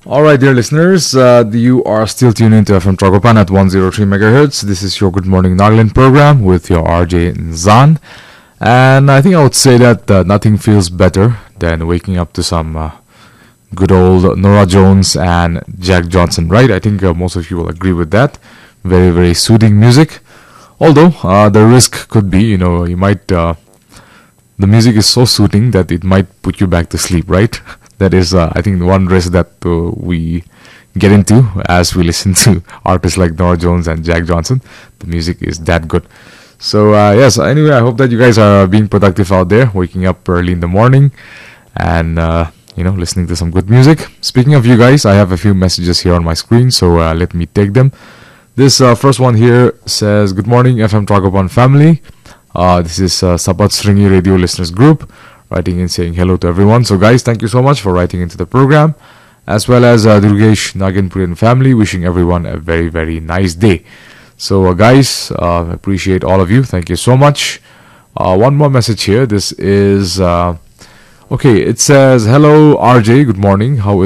All right, dear listeners, you are still tuned into FM Tragopan at 103 megahertz. This is your Good Morning Nagaland program with your RJ Zan. And I think I would say that nothing feels better than waking up to some good old Nora Jones and Jack Johnson, right? I think most of you will agree with that. Very, very soothing music. Although the risk could be, you might, the music is so soothing that it might put you back to sleep, right? That is, I think, the one risk that we get into as we listen to artists like Nora Jones and Jack Johnson. The music is that good. So, yes, anyway, I hope that you guys are being productive out there, waking up early in the morning and, listening to some good music. Speaking of you guys, I have a few messages here on my screen, so let me take them. This first one here says, "Good morning, FM Tragopan family." This is Sabat Sringi Radio Listeners Group writing in saying hello to everyone. So guys, thank you so much for writing into the program, as well as Durgesh Naginpurian family, wishing everyone a very, very nice day. So guys, appreciate all of you. Thank you so much. One more message here. This is okay. It says, "Hello RJ, good morning. How